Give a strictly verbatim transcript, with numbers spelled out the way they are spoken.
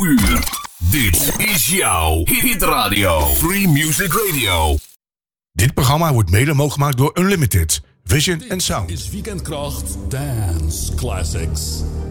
uur. Dit is jouw Hit Radio. Free Music Radio. Dit programma wordt mede mogelijk gemaakt door Unlimited, Vision en Sound. Is Weekendkracht Dance Classics.